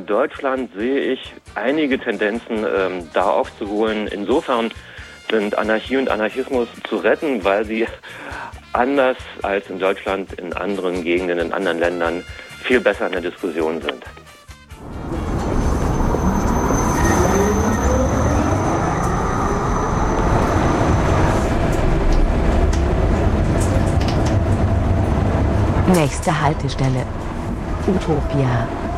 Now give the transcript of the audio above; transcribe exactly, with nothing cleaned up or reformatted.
Deutschland sehe ich einige Tendenzen ähm, da aufzuholen. Insofern sind Anarchie und Anarchismus zu retten, weil sie anders als in Deutschland in anderen Gegenden, in anderen Ländern viel besser in der Diskussion sind. Nächste Haltestelle: Utopia.